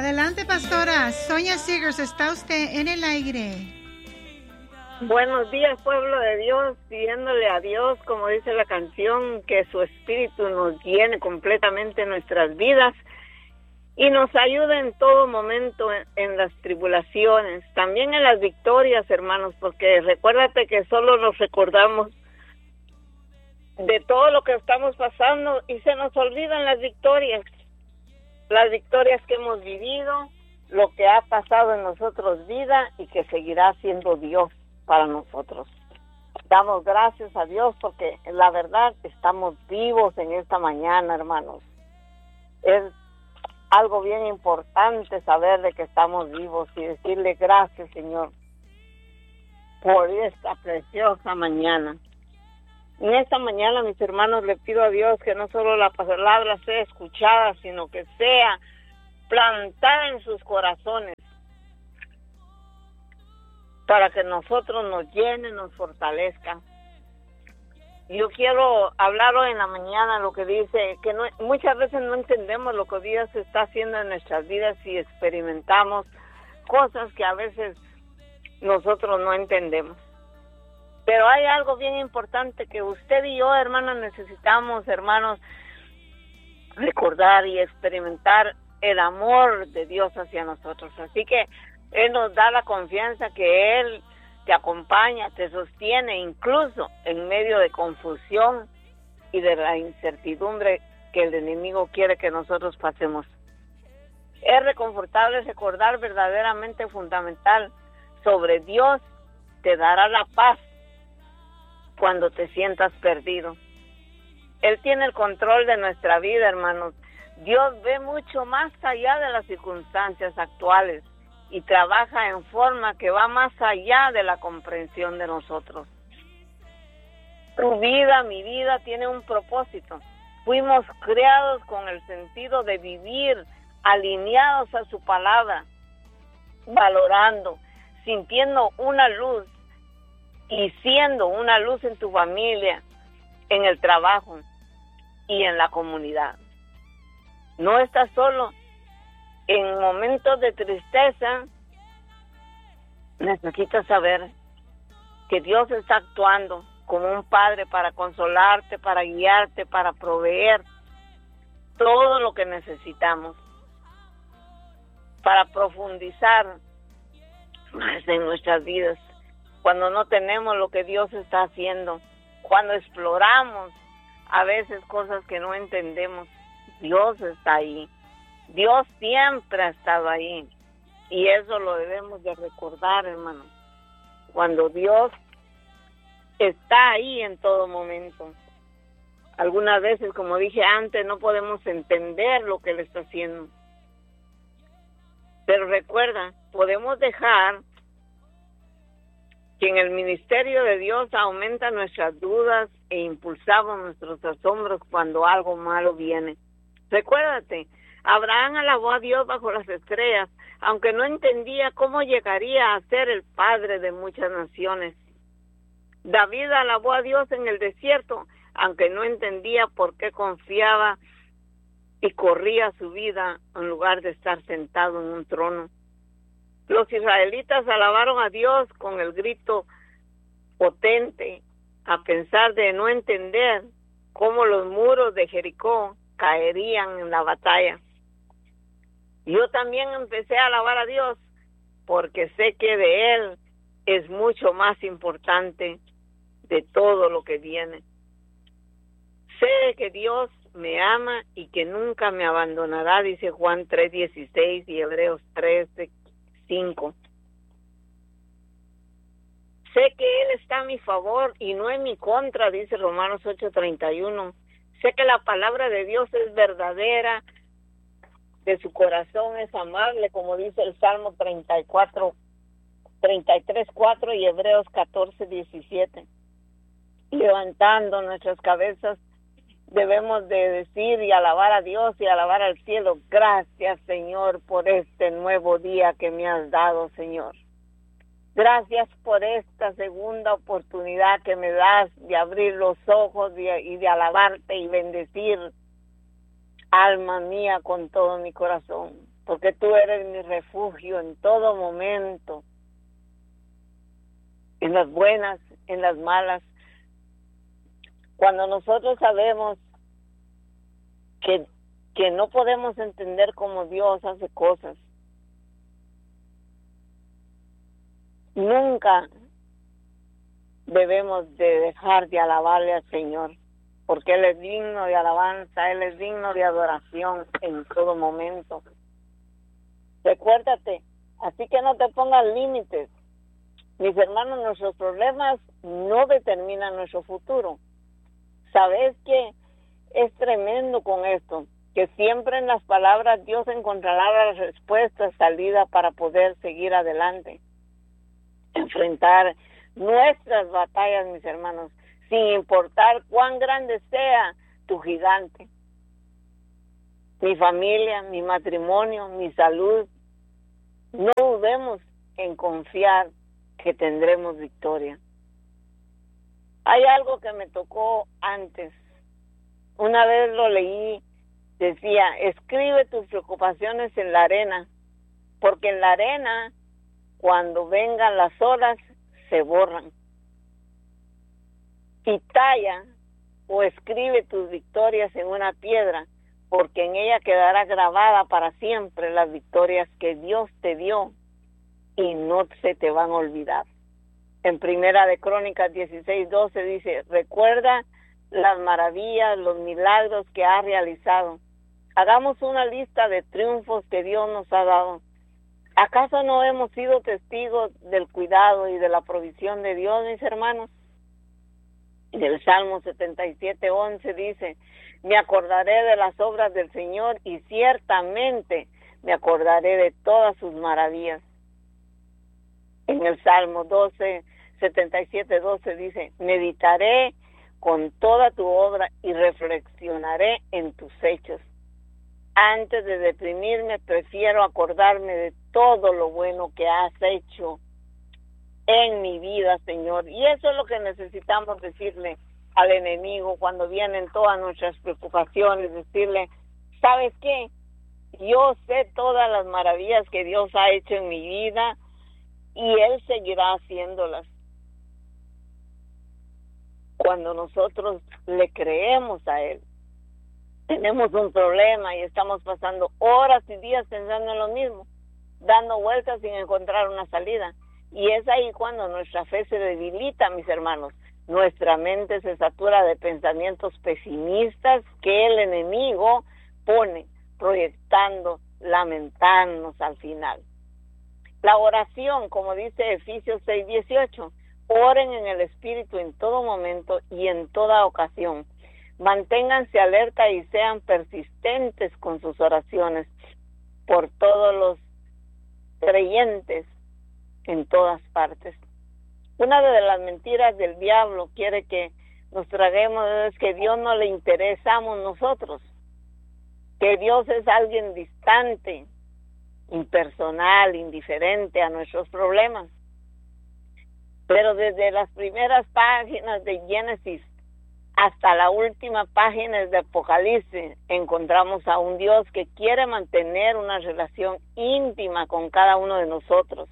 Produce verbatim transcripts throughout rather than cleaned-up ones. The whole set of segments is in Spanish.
Adelante, pastora. Sonia Seegers, está usted en el aire. Buenos días, pueblo de Dios, pidiéndole a Dios, como dice la canción, que su espíritu nos llene completamente nuestras vidas y nos ayude en todo momento en, en las tribulaciones, también en las victorias, hermanos, porque recuérdate que solo nos recordamos de todo lo que estamos pasando y se nos olvidan las victorias, las victorias que hemos vivido, lo que ha pasado en nosotros vida y que seguirá siendo Dios para nosotros. Damos gracias a Dios porque la verdad estamos vivos en esta mañana, hermanos. Es algo bien importante saber de que estamos vivos y decirle gracias, Señor, por esta preciosa mañana. En esta mañana, mis hermanos, le pido a Dios que no solo la palabra sea escuchada, sino que sea plantada en sus corazones, para que nosotros nos llene, nos fortalezca. Yo quiero hablar hoy en la mañana lo que dice, que no, muchas veces no entendemos lo que Dios está haciendo en nuestras vidas y experimentamos cosas que a veces nosotros no entendemos. Pero hay algo bien importante que usted y yo, hermanos, necesitamos, hermanos, recordar y experimentar el amor de Dios hacia nosotros. Así que Él nos da la confianza que Él te acompaña, te sostiene, incluso en medio de confusión y de la incertidumbre que el enemigo quiere que nosotros pasemos. Es reconfortable recordar verdaderamente fundamental sobre Dios, te dará la paz cuando te sientas perdido. Él tiene el control de nuestra vida, hermanos. Dios ve mucho más allá de las circunstancias actuales y trabaja en forma que va más allá de la comprensión de nosotros. Tu vida, mi vida, tiene un propósito. Fuimos creados con el sentido de vivir alineados a su palabra, valorando, sintiendo una luz y siendo una luz en tu familia, en el trabajo y en la comunidad. No estás solo. En momentos de tristeza, necesitas saber que Dios está actuando como un padre para consolarte, para guiarte, para proveer todo lo que necesitamos, para profundizar más en nuestras vidas. Cuando no tenemos lo que Dios está haciendo, cuando exploramos a veces cosas que no entendemos, Dios está ahí. Dios siempre ha estado ahí y eso lo debemos de recordar, hermanos. Cuando Dios está ahí en todo momento. Algunas veces, como dije antes, no podemos entender lo que Él está haciendo. Pero recuerda, podemos dejar que en el ministerio de Dios aumenta nuestras dudas e impulsamos nuestros asombros cuando algo malo viene. Recuérdate, Abraham alabó a Dios bajo las estrellas, aunque no entendía cómo llegaría a ser el padre de muchas naciones. David alabó a Dios en el desierto, aunque no entendía por qué confiaba y corría su vida en lugar de estar sentado en un trono. Los israelitas alabaron a Dios con el grito potente, a pesar de no entender cómo los muros de Jericó caerían en la batalla. Yo también empecé a alabar a Dios porque sé que de Él es mucho más importante de todo lo que viene. Sé que Dios me ama y que nunca me abandonará, dice Juan tres dieciséis y Hebreos tres cinco. Sé que Él está a mi favor y no en mi contra, dice Romanos ocho treinta y uno. Sé que la palabra de Dios es verdadera, de su corazón es amable, como dice el Salmo treinta y cuatro, treinta y tres cuatro y Hebreos catorce diecisiete. Levantando nuestras cabezas, debemos de decir y alabar a Dios y alabar al cielo. Gracias, Señor, por este nuevo día que me has dado, Señor. Gracias por esta segunda oportunidad que me das de abrir los ojos y de, y de alabarte y bendecir, alma mía, con todo mi corazón. porque tú eres mi refugio en todo momento, en las buenas, en las malas. Cuando nosotros sabemos que, que no podemos entender cómo Dios hace cosas, nunca debemos de dejar de alabarle al Señor, porque Él es digno de alabanza, Él es digno de adoración en todo momento. Recuérdate, así que no te pongas límites. Mis hermanos, nuestros problemas no determinan nuestro futuro. ¿Sabes qué? Es tremendo con esto, que siempre en las palabras Dios encontrará las respuestas, salida para poder seguir adelante, enfrentar nuestras batallas, mis hermanos, sin importar cuán grande sea tu gigante. Mi familia, mi matrimonio, mi salud, no dudemos en confiar que tendremos victoria. Hay algo que me tocó antes. Una vez lo leí, decía, escribe tus preocupaciones en la arena, porque en la arena, cuando vengan las olas, se borran. Y talla o escribe tus victorias en una piedra, porque en ella quedará grabada para siempre las victorias que Dios te dio y no se te van a olvidar. En Primera de Crónicas dieciséis doce dice, recuerda las maravillas, los milagros que ha realizado. Hagamos una lista de triunfos que Dios nos ha dado. ¿Acaso no hemos sido testigos del cuidado y de la provisión de Dios, mis hermanos? En el Salmo setenta y siete once dice, me acordaré de las obras del Señor y ciertamente me acordaré de todas sus maravillas. En el Salmo doce, setenta y siete doce dice, meditaré con toda tu obra y reflexionaré en tus hechos. Antes de deprimirme, prefiero acordarme de todo lo bueno que has hecho en mi vida, Señor. Y eso es lo que necesitamos decirle al enemigo cuando vienen todas nuestras preocupaciones, decirle, ¿sabes qué? Yo sé todas las maravillas que Dios ha hecho en mi vida y Él seguirá haciéndolas. Cuando nosotros le creemos a Él, tenemos un problema y estamos pasando horas y días pensando en lo mismo, dando vueltas sin encontrar una salida. Y es ahí cuando nuestra fe se debilita, mis hermanos. Nuestra mente se satura de pensamientos pesimistas que el enemigo pone, proyectando, lamentándonos al final. La oración, como dice Efesios seis dieciocho, oren en el Espíritu en todo momento y en toda ocasión. Manténganse alerta y sean persistentes con sus oraciones por todos los creyentes en todas partes. Una de las mentiras del diablo quiere que nos traguemos es que Dios no le interesamos nosotros, que Dios es alguien distante, impersonal, indiferente a nuestros problemas. Pero desde las primeras páginas de Génesis hasta la última página de Apocalipsis encontramos a un Dios que quiere mantener una relación íntima con cada uno de nosotros.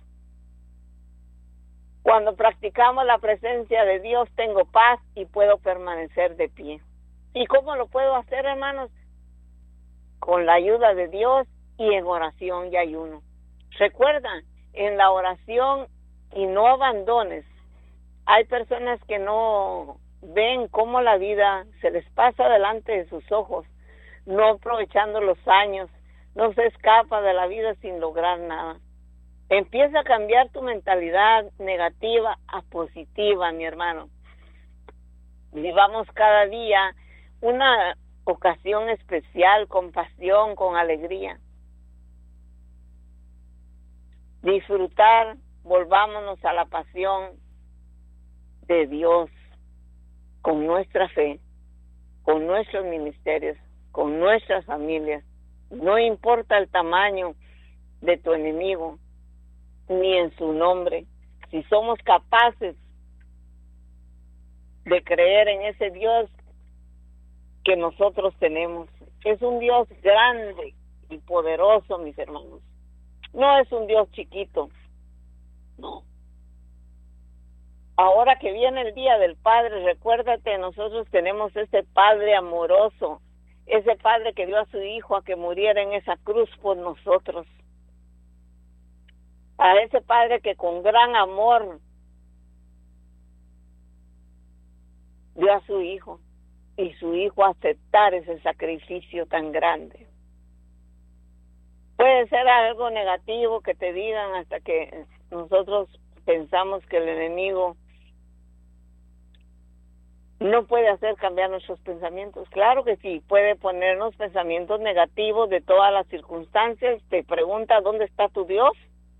Cuando practicamos la presencia de Dios, tengo paz y puedo permanecer de pie. ¿Y cómo lo puedo hacer, hermanos? Con la ayuda de Dios y en oración y ayuno. Recuerda, en la oración y no abandones. Hay personas que no ven cómo la vida se les pasa delante de sus ojos, no aprovechando los años, no se escapa de la vida sin lograr nada. Empieza a cambiar tu mentalidad negativa a positiva, mi hermano. Vivamos cada día una ocasión especial, con pasión, con alegría. Disfrutar, volvámonos a la pasión de Dios con nuestra fe, con nuestros ministerios, con nuestras familias. No importa el tamaño de tu enemigo, ni en su nombre. Si somos capaces de creer en ese Dios que nosotros tenemos, es un Dios grande y poderoso, mis hermanos. No es un Dios chiquito, no. Ahora que viene el Día del Padre, recuérdate, nosotros tenemos ese Padre amoroso, ese Padre que dio a su Hijo a que muriera en esa cruz por nosotros. A ese Padre que con gran amor dio a su Hijo, y su Hijo aceptar ese sacrificio tan grande. Puede ser algo negativo que te digan hasta que nosotros pensamos que el enemigo no puede hacer cambiar nuestros pensamientos. Claro que sí, puede ponernos pensamientos negativos de todas las circunstancias. Te pregunta, ¿dónde está tu Dios?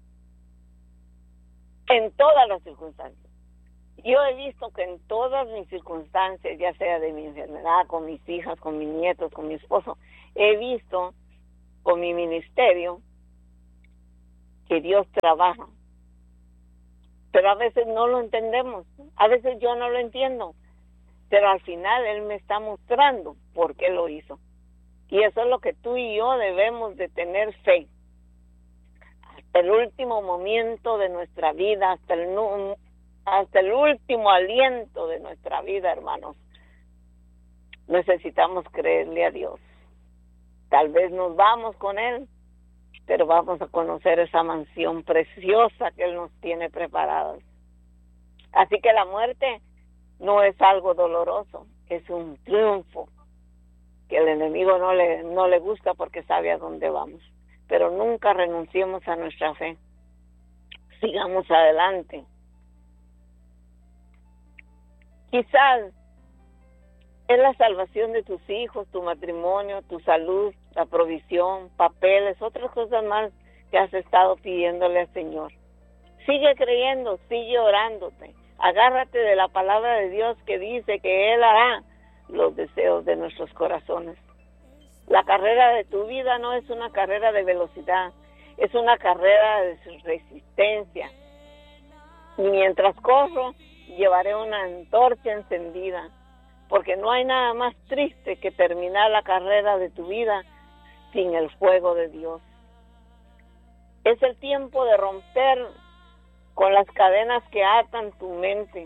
En todas las circunstancias. Yo he visto que en todas mis circunstancias, ya sea de mi enfermedad, con mis hijas, con mis nietos, con mi esposo, he visto con mi ministerio que Dios trabaja. Pero a veces no lo entendemos, a veces yo no lo entiendo, pero al final Él me está mostrando por qué lo hizo. Y eso es lo que tú y yo debemos de tener fe. Hasta el último momento de nuestra vida, hasta el, hasta el último aliento de nuestra vida, hermanos, necesitamos creerle a Dios. Tal vez nos vamos con Él, pero vamos a conocer esa mansión preciosa que Él nos tiene preparada. Así que la muerte no es algo doloroso, es un triunfo que el enemigo no le, no le gusta porque sabe a dónde vamos. Pero nunca renunciemos a nuestra fe. Sigamos adelante. Quizás es la salvación de tus hijos, tu matrimonio, tu salud, la provisión, papeles, otras cosas más que has estado pidiéndole al Señor. Sigue creyendo, sigue orándote. Agárrate de la palabra de Dios que dice que Él hará los deseos de nuestros corazones. La carrera de tu vida no es una carrera de velocidad, es una carrera de resistencia. Y mientras corro, llevaré una antorcha encendida, porque no hay nada más triste que terminar la carrera de tu vida sin el fuego de Dios. Es el tiempo de romper con las cadenas que atan tu mente.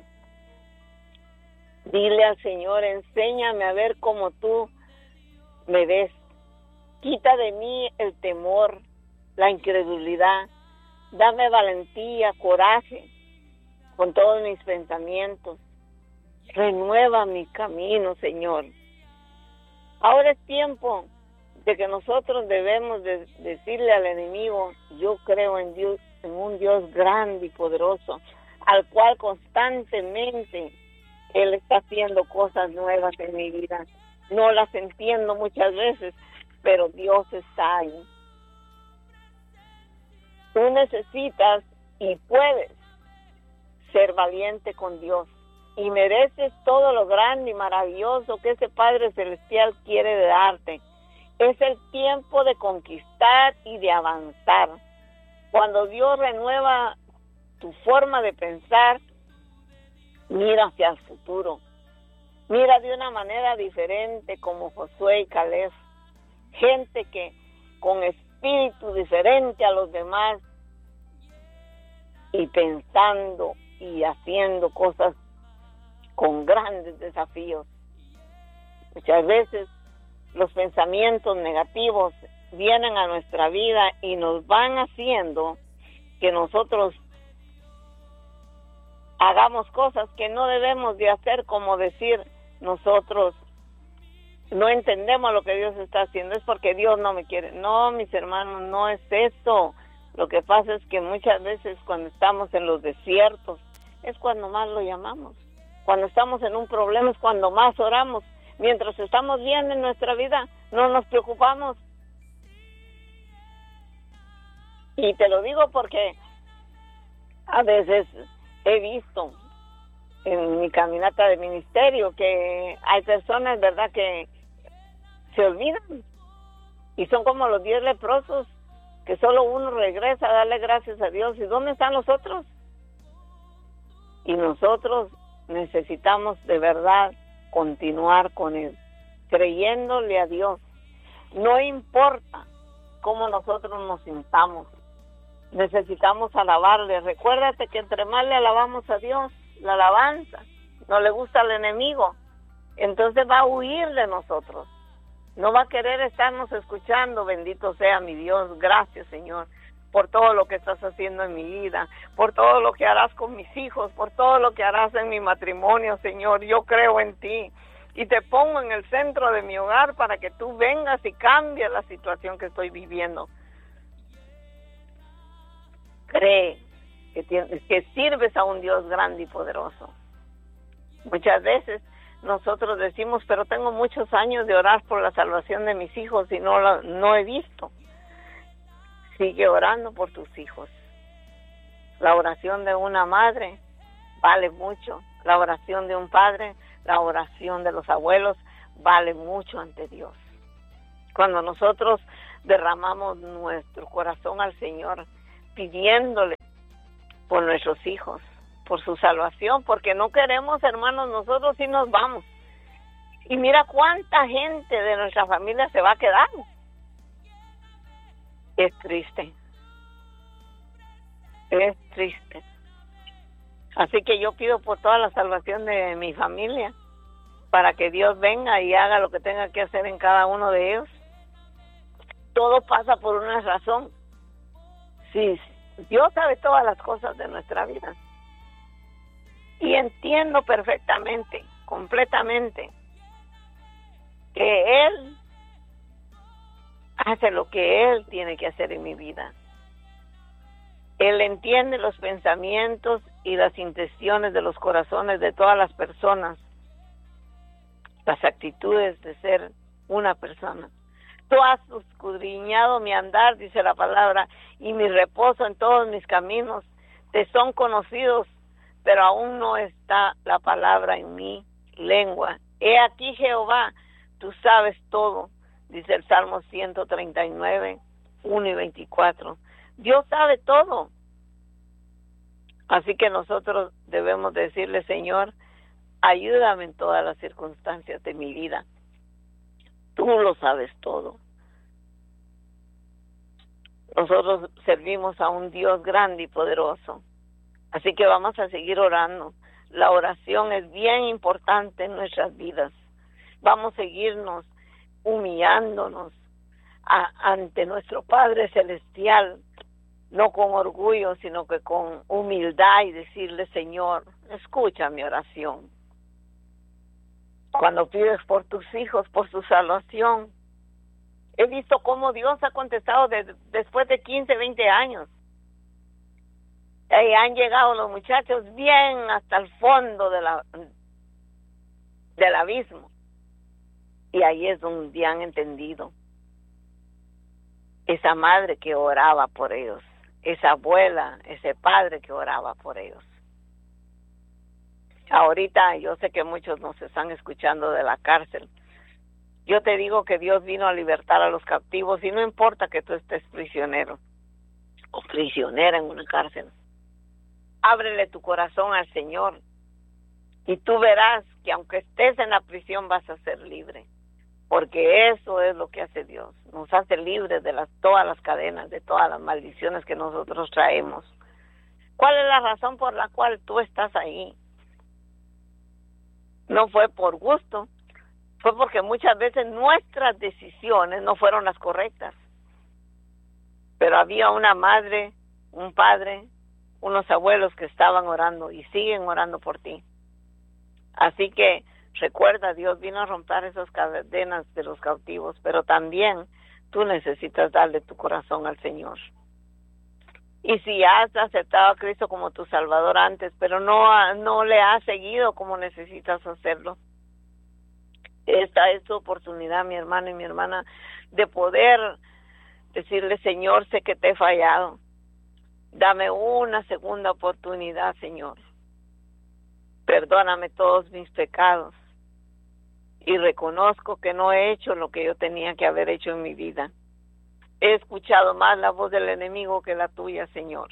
Dile al Señor, enséñame a ver cómo tú me ves. Quita de mí el temor, la incredulidad. Dame valentía, coraje con todos mis pensamientos. Renueva mi camino, Señor. Ahora es tiempo de que nosotros debemos de decirle al enemigo, yo creo en Dios, en un Dios grande y poderoso, al cual constantemente Él está haciendo cosas nuevas en mi vida. No las entiendo muchas veces, pero Dios está ahí. Tú necesitas y puedes ser valiente con Dios y mereces todo lo grande y maravilloso que ese Padre Celestial quiere darte. Es el tiempo de conquistar y de avanzar. Cuando Dios renueva tu forma de pensar, mira hacia el futuro. Mira de una manera diferente como Josué y Caleb. Gente que con espíritu diferente a los demás y pensando y haciendo cosas con grandes desafíos. Muchas veces los pensamientos negativos vienen a nuestra vida y nos van haciendo que nosotros hagamos cosas que no debemos de hacer, como decir nosotros no entendemos lo que Dios está haciendo, es porque Dios no me quiere. No, mis hermanos, no es eso. Lo que pasa es que muchas veces cuando estamos en los desiertos es cuando más lo llamamos. Cuando estamos en un problema es cuando más oramos. Mientras estamos bien en nuestra vida, no nos preocupamos. Y te lo digo porque a veces he visto en mi caminata de ministerio que hay personas, ¿verdad?, que se olvidan y son como los diez leprosos, que solo uno regresa a darle gracias a Dios. ¿Y dónde están los otros? Y nosotros necesitamos de verdad continuar con Él, creyéndole a Dios. No importa cómo nosotros nos sintamos. Necesitamos alabarle. Recuérdate que entre más le alabamos a Dios, la alabanza no le gusta al enemigo, entonces va a huir de nosotros. No va a querer estarnos escuchando. Bendito sea mi Dios. Gracias, Señor, por todo lo que estás haciendo en mi vida, por todo lo que harás con mis hijos, por todo lo que harás en mi matrimonio, Señor. Yo creo en ti y te pongo en el centro de mi hogar para que tú vengas y cambies la situación que estoy viviendo. Cree que, tienes, que sirves a un Dios grande y poderoso. Muchas veces nosotros decimos, pero tengo muchos años de orar por la salvación de mis hijos y no, la, no he visto. Sigue orando por tus hijos. La oración de una madre vale mucho. La oración de un padre, la oración de los abuelos vale mucho ante Dios. Cuando nosotros derramamos nuestro corazón al Señor, pidiéndole por nuestros hijos, por su salvación, porque no queremos, hermanos, nosotros sí nos vamos. Y mira cuánta gente de nuestra familia se va a quedar. Es triste. Es triste. Así que yo pido por toda la salvación de mi familia, para que Dios venga y haga lo que tenga que hacer en cada uno de ellos. Todo pasa por una razón. Sí, Dios sabe todas las cosas de nuestra vida. Y entiendo perfectamente, completamente, que Él hace lo que Él tiene que hacer en mi vida. Él entiende los pensamientos y las intenciones de los corazones de todas las personas, las actitudes de ser una persona. Tú has escudriñado mi andar, dice la palabra, y mi reposo en todos mis caminos. Te son conocidos, pero aún no está la palabra en mi lengua. He aquí, Jehová, tú sabes todo, dice el Salmo ciento treinta y nueve, uno y veinticuatro. Dios sabe todo. Así que nosotros debemos decirle, Señor, ayúdame en todas las circunstancias de mi vida. Tú lo sabes todo. Nosotros servimos a un Dios grande y poderoso. Así que vamos a seguir orando. La oración es bien importante en nuestras vidas. Vamos a seguirnos humillándonos a, ante nuestro Padre Celestial, no con orgullo, sino que con humildad, y decirle, Señor, escucha mi oración. Cuando pides por tus hijos, por su salvación, he visto cómo Dios ha contestado de, después de quince, veinte años. Y han llegado los muchachos bien hasta el fondo de la, del abismo. Y ahí es donde han entendido. Esa madre que oraba por ellos, esa abuela, ese padre que oraba por ellos. Ahorita yo sé que muchos nos están escuchando de la cárcel. Yo te digo que Dios vino a libertar a los captivos, y no importa que tú estés prisionero o prisionera en una cárcel. Ábrele tu corazón al Señor y tú verás que aunque estés en la prisión vas a ser libre, porque eso es lo que hace Dios. Nos hace libres de las, todas las cadenas, de todas las maldiciones que nosotros traemos. ¿Cuál es la razón por la cual tú estás ahí? No fue por gusto, fue porque muchas veces nuestras decisiones no fueron las correctas. Pero había una madre, un padre, unos abuelos que estaban orando y siguen orando por ti. Así que recuerda, Dios vino a romper esas cadenas de los cautivos, pero también tú necesitas darle tu corazón al Señor. Y si has aceptado a Cristo como tu Salvador antes, pero no, no le has seguido como necesitas hacerlo, esta es tu oportunidad, mi hermano y mi hermana, de poder decirle, Señor, sé que te he fallado. Dame una segunda oportunidad, Señor. Perdóname todos mis pecados. Y reconozco que no he hecho lo que yo tenía que haber hecho en mi vida. He escuchado más la voz del enemigo que la tuya, Señor.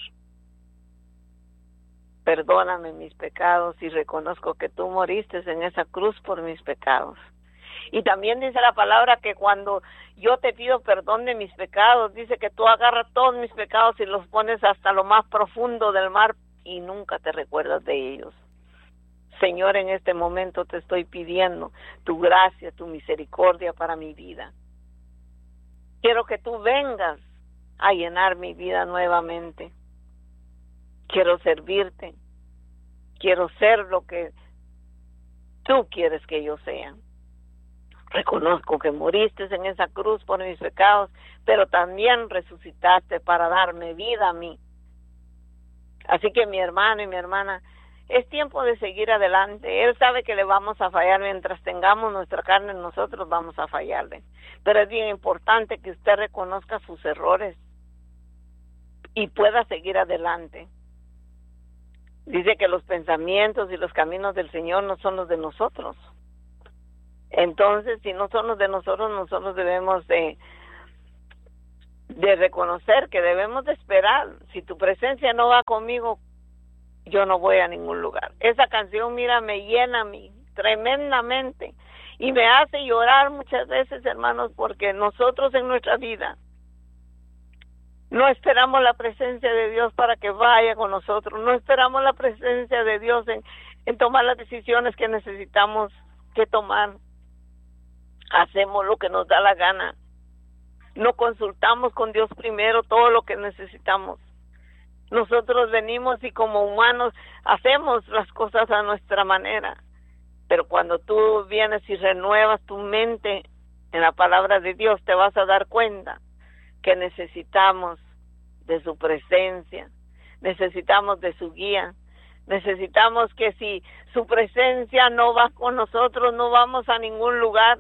Perdóname mis pecados y reconozco que tú moriste en esa cruz por mis pecados. Y también dice la palabra que cuando yo te pido perdón de mis pecados, dice que tú agarras todos mis pecados y los pones hasta lo más profundo del mar y nunca te recuerdas de ellos. Señor, en este momento te estoy pidiendo tu gracia, tu misericordia para mi vida. Quiero que tú vengas a llenar mi vida nuevamente. Quiero servirte. Quiero ser lo que tú quieres que yo sea. Reconozco que moriste en esa cruz por mis pecados, pero también resucitaste para darme vida a mí. Así que mi hermano y mi hermana, es tiempo de seguir adelante. Él sabe que le vamos a fallar. Mientras tengamos nuestra carne, nosotros vamos a fallarle. Pero es bien importante que usted reconozca sus errores y pueda seguir adelante. Dice que los pensamientos y los caminos del Señor no son los de nosotros. Entonces, si no son los de nosotros, nosotros debemos de, de reconocer que debemos de esperar. Si tu presencia no va conmigo, yo no voy a ningún lugar. Esa canción, mira, me llena a mí tremendamente y me hace llorar muchas veces, hermanos, porque nosotros en nuestra vida no esperamos la presencia de Dios para que vaya con nosotros. No esperamos la presencia de Dios en, en tomar las decisiones que necesitamos que tomar. Hacemos lo que nos da la gana. No consultamos con Dios primero todo lo que necesitamos. Nosotros venimos y como humanos hacemos las cosas a nuestra manera. Pero cuando tú vienes y renuevas tu mente en la palabra de Dios, te vas a dar cuenta que necesitamos de su presencia, necesitamos de su guía, necesitamos que si su presencia no va con nosotros, no vamos a ningún lugar.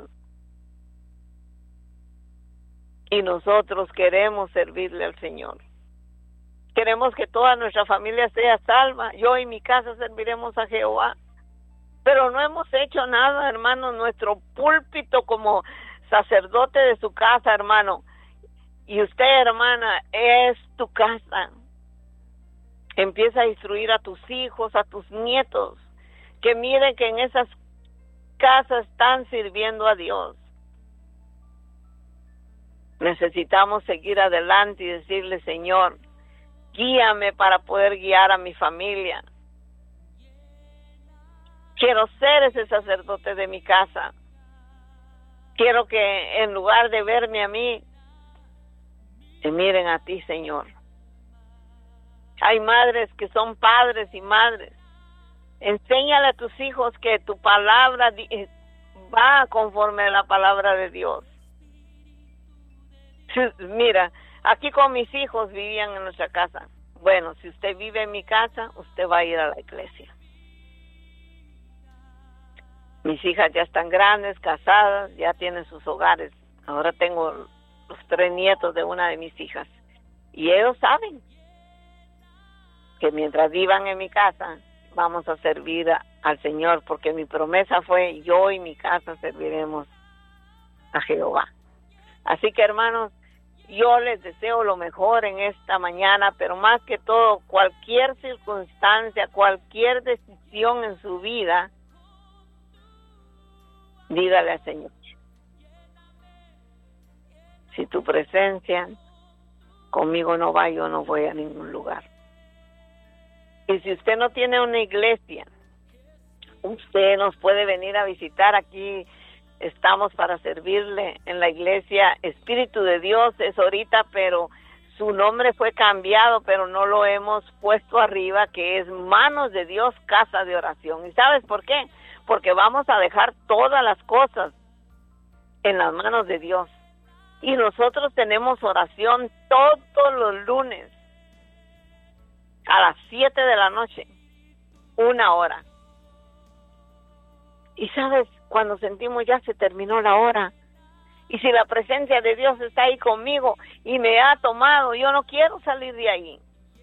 Y nosotros queremos servirle al Señor. Queremos que toda nuestra familia sea salva. Yo y mi casa serviremos a Jehová. Pero no hemos hecho nada, hermano. Nuestro púlpito como sacerdote de su casa, hermano. Y usted, hermana, es tu casa. Empieza a instruir a tus hijos, a tus nietos, que miren que en esas casas están sirviendo a Dios. Necesitamos seguir adelante y decirle, Señor, guíame para poder guiar a mi familia. Quiero ser ese sacerdote de mi casa. Quiero que en lugar de verme a mí, te miren a ti, Señor. Hay madres que son padres y madres. Enséñale a tus hijos que tu palabra va conforme a la palabra de Dios. Mira, aquí con mis hijos vivían en nuestra casa. Bueno, si usted vive en mi casa, usted va a ir a la iglesia. Mis hijas ya están grandes, casadas, ya tienen sus hogares. Ahora tengo los tres nietos de una de mis hijas. Y ellos saben que mientras vivan en mi casa, vamos a servir a, al Señor, porque mi promesa fue, yo y mi casa serviremos a Jehová. Así que, hermanos, yo les deseo lo mejor en esta mañana, pero más que todo, cualquier circunstancia, cualquier decisión en su vida, dígale al Señor, si tu presencia conmigo no va, yo no voy a ningún lugar. Y si usted no tiene una iglesia, usted nos puede venir a visitar. Aquí estamos para servirle en la iglesia Espíritu de Dios, es ahorita, pero su nombre fue cambiado, pero no lo hemos puesto arriba, que es Manos de Dios, Casa de Oración. ¿Y sabes por qué? Porque vamos a dejar todas las cosas en las manos de Dios. Y nosotros tenemos oración todos los lunes a las siete de la noche, una hora. Y sabes, cuando sentimos ya se terminó la hora, y si la presencia de Dios está ahí conmigo y me ha tomado, yo no quiero salir de ahí.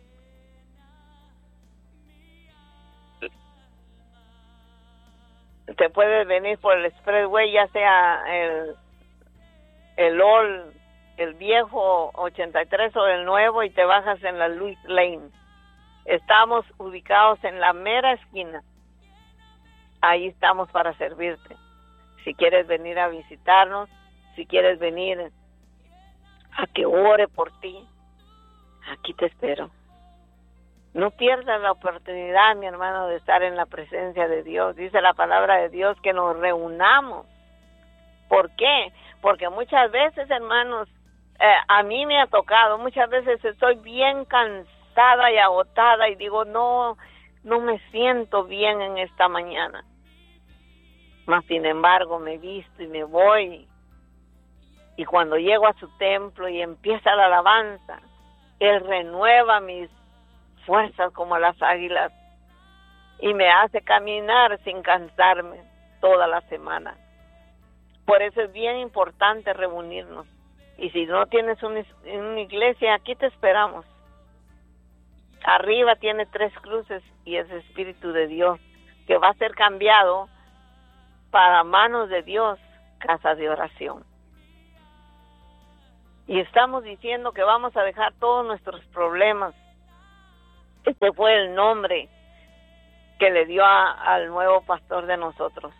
Te puedes venir por el expressway, ya sea el el old, el viejo ochenta y tres o el nuevo, y te bajas en la Louis Lane. Estamos ubicados en la mera esquina. Ahí estamos para servirte. Si quieres venir a visitarnos, si quieres venir a que ore por ti, aquí te espero. No pierdas la oportunidad, mi hermano, de estar en la presencia de Dios. Dice la palabra de Dios que nos reunamos. ¿Por qué? Porque muchas veces, hermanos, eh, a mí me ha tocado, muchas veces estoy bien cansada y agotada y digo, no, no me siento bien en esta mañana. Mas, sin embargo, me visto y me voy. Y cuando llego a su templo y empieza la alabanza, Él renueva mis fuerzas como las águilas y me hace caminar sin cansarme toda la semana. Por eso es bien importante reunirnos. Y si no tienes una, una iglesia, aquí te esperamos. Arriba tiene tres cruces y es Espíritu de Dios, que va a ser cambiado para manos de Dios, casa de oración. Y estamos diciendo que vamos a dejar todos nuestros problemas. Este fue el nombre que le dio a, al nuevo pastor de nosotros.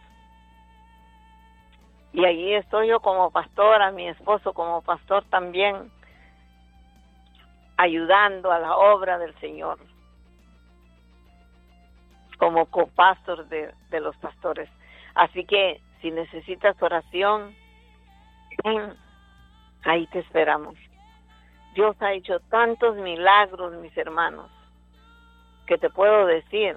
Y allí estoy yo como pastora, mi esposo como pastor también, ayudando a la obra del Señor, como copastor de, de los pastores. Así que si necesitas oración, ven, ahí te esperamos. Dios ha hecho tantos milagros, mis hermanos, que te puedo decir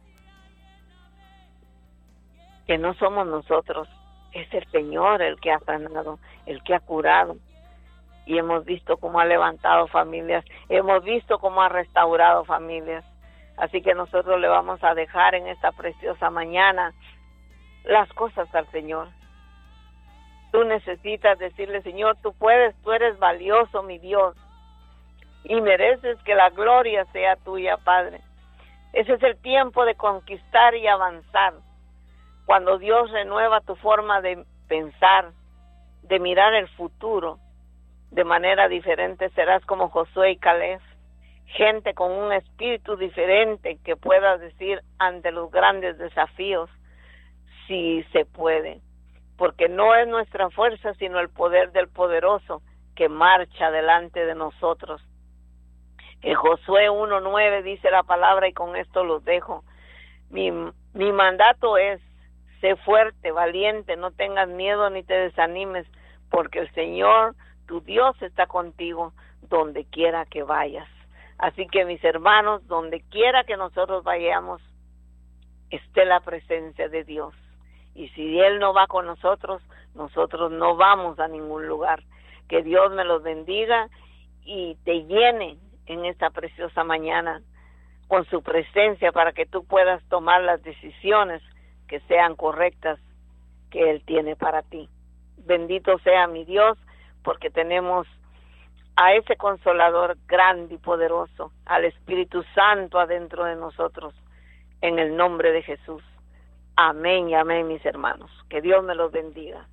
que no somos nosotros, es el Señor el que ha sanado, el que ha curado. Y hemos visto cómo ha levantado familias, hemos visto cómo ha restaurado familias. Así que nosotros le vamos a dejar en esta preciosa mañana las cosas al Señor. Tú necesitas decirle, Señor, tú puedes, tú eres valioso, mi Dios, y mereces que la gloria sea tuya, Padre. Ese es el tiempo de conquistar y avanzar. Cuando Dios renueva tu forma de pensar, de mirar el futuro de manera diferente, serás como Josué y Caleb, gente con un espíritu diferente que pueda decir ante los grandes desafíos, sí se puede. Porque no es nuestra fuerza, sino el poder del poderoso que marcha delante de nosotros. En Josué uno nueve dice la palabra, y con esto los dejo. Mi, mi mandato es, sé fuerte, valiente, no tengas miedo ni te desanimes, porque el Señor, tu Dios, está contigo donde quiera que vayas. Así que, mis hermanos, donde quiera que nosotros vayamos, esté la presencia de Dios. Y si Él no va con nosotros, nosotros no vamos a ningún lugar. Que Dios me los bendiga y te llene en esta preciosa mañana con su presencia para que tú puedas tomar las decisiones que sean correctas que Él tiene para ti. Bendito sea mi Dios, porque tenemos a ese Consolador grande y poderoso, al Espíritu Santo adentro de nosotros, en el nombre de Jesús. Amén y amén, mis hermanos. Que Dios me los bendiga.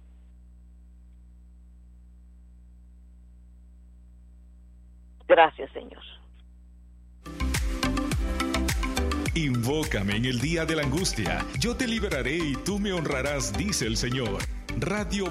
Gracias, Señor. Invócame en el día de la angustia. Yo te liberaré y tú me honrarás, dice el Señor. Radio